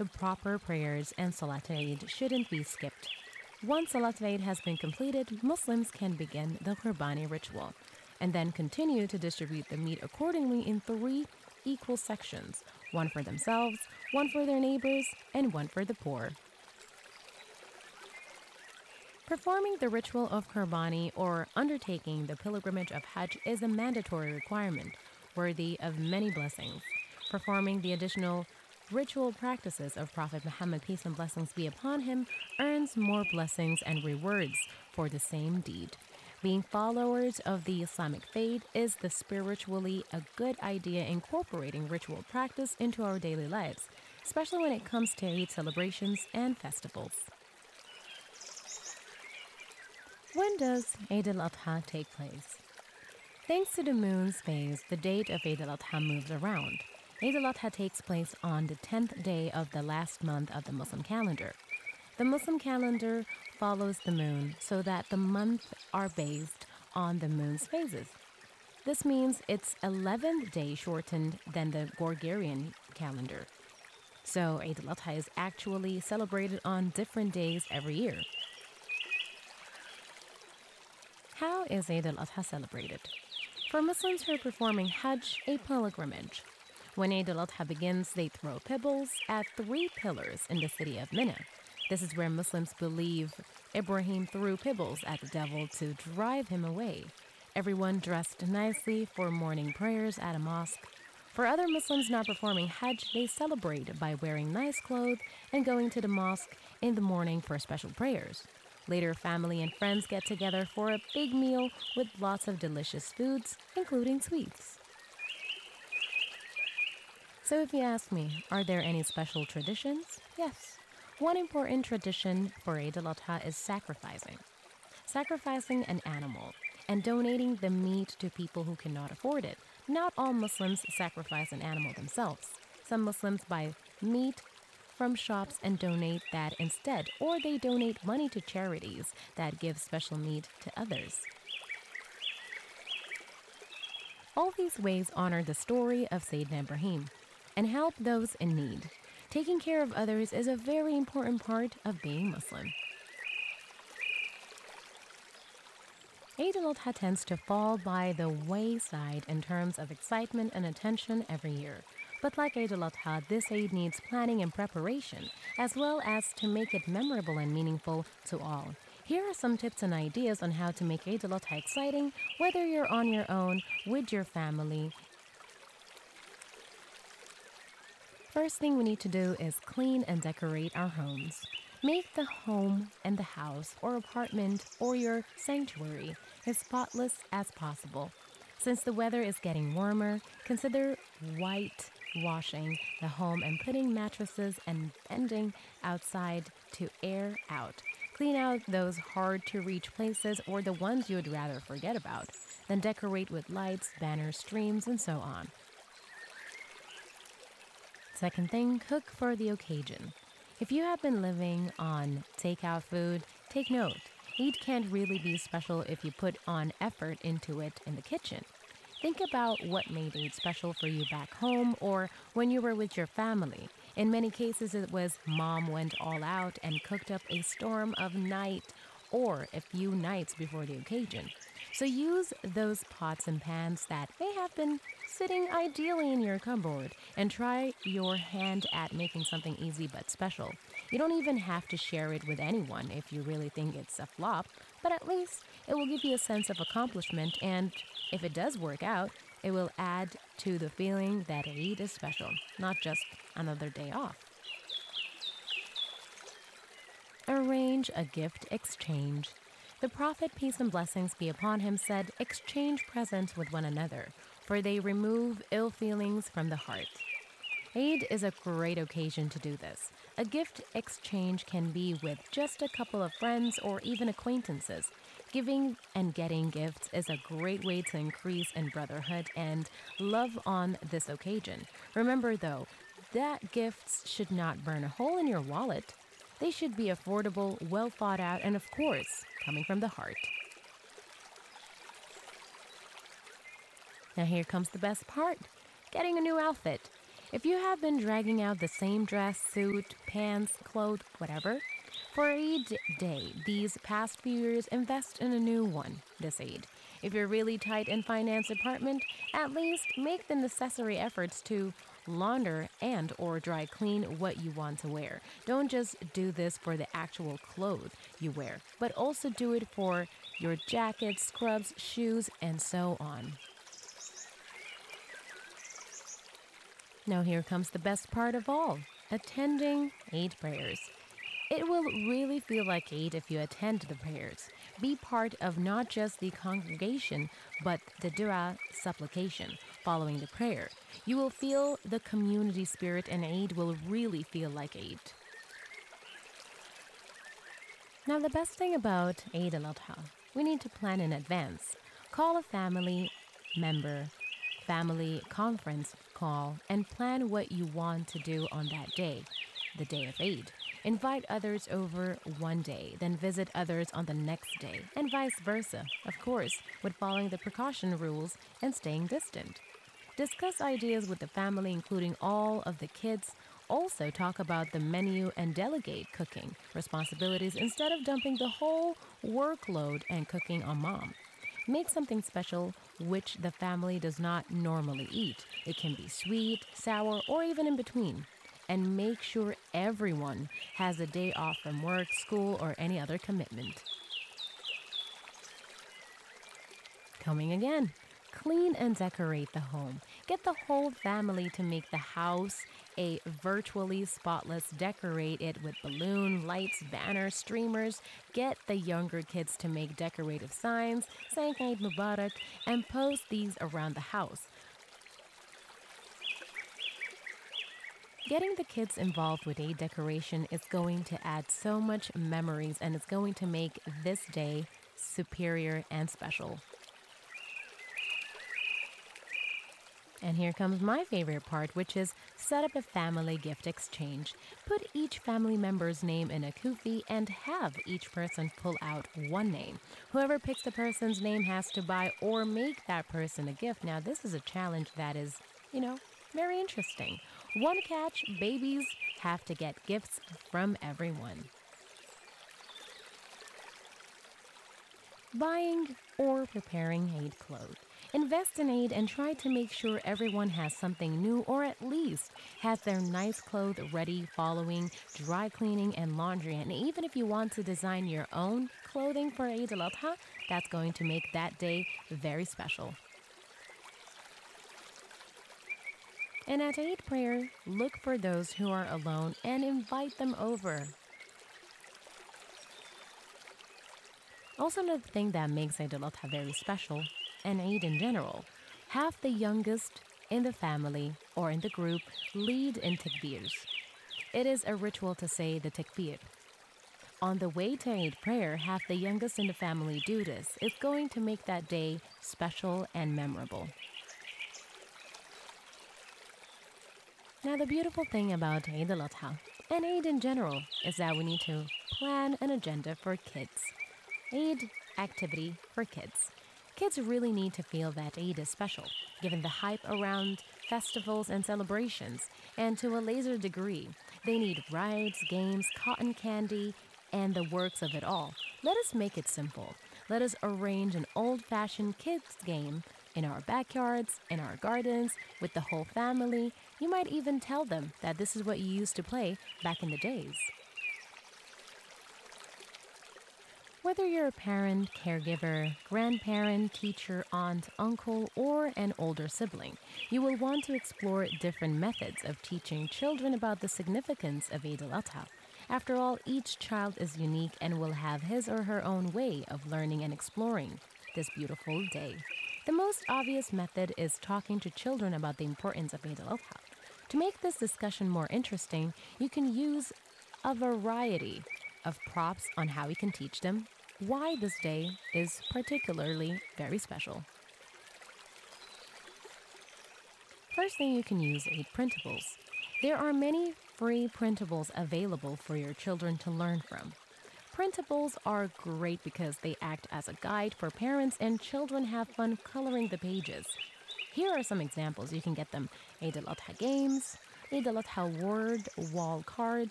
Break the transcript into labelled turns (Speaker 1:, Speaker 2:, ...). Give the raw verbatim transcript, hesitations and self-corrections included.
Speaker 1: the proper prayers and Salat Eid shouldn't be skipped. Once Salat Eid has been completed, Muslims can begin the Qurbani ritual and then continue to distribute the meat accordingly in three equal sections, one for themselves, one for their neighbors, and one for the poor. Performing the ritual of Qurbani or undertaking the pilgrimage of Hajj is a mandatory requirement, worthy of many blessings. Performing the additional ritual practices of Prophet Muhammad, peace and blessings be upon him, earns more blessings and rewards for the same deed. Being followers of the Islamic faith is the spiritually a good idea incorporating ritual practice into our daily lives, especially when it comes to Eid celebrations and festivals. When does Eid al-Adha take place? Thanks to the moon's phase, the date of Eid al-Adha moves around. Eid al-Adha takes place on the tenth day of the last month of the Muslim calendar. The Muslim calendar follows the moon so that the months are based on the moon's phases. This means it's eleventh day shortened than the Gregorian calendar. So Eid al-Adha is actually celebrated on different days every year. How is Eid al-Adha celebrated? For Muslims who are performing Hajj, a pilgrimage, when Eid al-Adha begins, they throw pebbles at three pillars in the city of Mina. This is where Muslims believe Ibrahim threw pebbles at the devil to drive him away. Everyone dressed nicely for morning prayers at a mosque. For other Muslims not performing Hajj, they celebrate by wearing nice clothes and going to the mosque in the morning for special prayers. Later, family and friends get together for a big meal with lots of delicious foods, including sweets. So if you ask me, are there any special traditions? Yes. One important tradition for Eid al-Adha is sacrificing. Sacrificing an animal and donating the meat to people who cannot afford it. Not all Muslims sacrifice an animal themselves. Some Muslims buy meat from shops and donate that instead, or they donate money to charities that give special meat to others. All these ways honor the story of Sayyidina Ibrahim and help those in need. Taking care of others is a very important part of being Muslim. Eid al-Adha tends to fall by the wayside in terms of excitement and attention every year. But like Eid al-Adha, this Eid needs planning and preparation, as well as to make it memorable and meaningful to all. Here are some tips and ideas on how to make Eid al-Adha exciting, whether you're on your own, with your family. First thing we need to do is clean and decorate our homes. Make the home and the house or apartment or your sanctuary as spotless as possible. Since the weather is getting warmer, consider whitewashing the home and putting mattresses and bedding outside to air out. Clean out those hard-to-reach places or the ones you would rather forget about. Then decorate with lights, banners, streams, and so on. Second thing, cook for the occasion. If you have been living on takeout food, take note. Eid can't really be special if you put on effort into it in the kitchen. Think about what made Eid special for you back home or when you were with your family. In many cases, it was mom went all out and cooked up a storm of night or a few nights before the occasion. So use those pots and pans that may have been sitting ideally in your cupboard and try your hand at making something easy but special. You don't even have to share it with anyone if you really think it's a flop, but at least it will give you a sense of accomplishment, and if it does work out, it will add to the feeling that Eid is special, not just another day off. Arrange a gift exchange. The Prophet, peace and blessings be upon him, said, "Exchange presents with one another, for they remove ill feelings from the heart." Eid is a great occasion to do this. A gift exchange can be with just a couple of friends or even acquaintances. Giving and getting gifts is a great way to increase in brotherhood and love on this occasion. Remember, though, that gifts should not burn a hole in your wallet. They should be affordable, well thought out, and of course, coming from the heart. Now here comes the best part, getting a new outfit. If you have been dragging out the same dress, suit, pants, clothes, whatever, for Eid day these past few years, invest in a new one this Eid. If you're really tight in finance department, at least make the necessary efforts to launder and or dry clean what you want to wear. Don't just do this for the actual clothes you wear, but also do it for your jackets, scrubs, shoes, and so on. Now here comes the best part of all, attending Eid prayers. It will really feel like Eid if you attend the prayers. Be part of not just the congregation, but the dua supplication following the prayer. You will feel the community spirit and Eid will really feel like Eid. Now the best thing about Eid al-Adha, we need to plan in advance. Call a family member, family conference call, and plan what you want to do on that day, the day of Eid. Invite others over one day, then visit others on the next day, and vice versa, of course, with following the precaution rules and staying distant. Discuss ideas with the family, including all of the kids. Also talk about the menu and delegate cooking responsibilities instead of dumping the whole workload and cooking on mom. Make something special which the family does not normally eat. It can be sweet, sour, or even in between. And make sure everyone has a day off from work, school, or any other commitment. Coming again, clean and decorate the home. Get the whole family to make the house a virtually spotless. Decorate it with balloon, lights, banners, streamers. Get the younger kids to make decorative signs, saying Eid Mubarak, and post these around the house. Getting the kids involved with Eid decoration is going to add so much memories and it's going to make this day superior and special. And here comes my favorite part, which is set up a family gift exchange. Put each family member's name in a kufi and have each person pull out one name. Whoever picks the person's name has to buy or make that person a gift. Now, this is a challenge that is, you know, very interesting. One catch, babies have to get gifts from everyone. Buying or preparing Eid clothes. Invest in Eid and try to make sure everyone has something new or at least has their nice clothes ready following dry cleaning and laundry. And even if you want to design your own clothing for Eid al-Adha, that's going to make that day very special. And at Eid prayer, look for those who are alone and invite them over. Also, another thing that makes Eid al-Adha very special, and Eid in general, have the youngest in the family or in the group lead in takbirs. It is a ritual to say the takbir. On the way to Eid prayer, have the youngest in the family do this. It's going to make that day special and memorable. Now, the beautiful thing about Eid al-Adha and Eid in general is that we need to plan an agenda for kids. Eid activity for kids. Kids really need to feel that Eid is special, given the hype around festivals and celebrations, and to a lesser degree, they need rides, games, cotton candy, and the works of it all. Let us make it simple. Let us arrange an old-fashioned kids game in our backyards, in our gardens, with the whole family. You might even tell them that this is what you used to play back in the days. Whether you're a parent, caregiver, grandparent, teacher, aunt, uncle, or an older sibling, you will want to explore different methods of teaching children about the significance of Eid al-Adha. After all, each child is unique and will have his or her own way of learning and exploring this beautiful day. The most obvious method is talking to children about the importance of Eid al-Adha. To make this discussion more interesting, you can use a variety of props on how we can teach them why this day is particularly very special. First thing, you can use Eid printables. There are many free printables available for your children to learn from. Printables are great because they act as a guide for parents and children have fun coloring the pages. Here are some examples. You can get them Eid al-Adha games, Eid al-Adha word wall cards,